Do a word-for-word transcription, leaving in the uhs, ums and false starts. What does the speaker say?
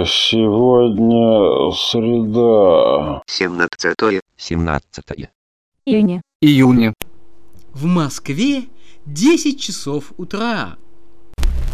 Сегодня среда. семнадцатое. семнадцатое. Июня. Июня. В Москве десять часов утра.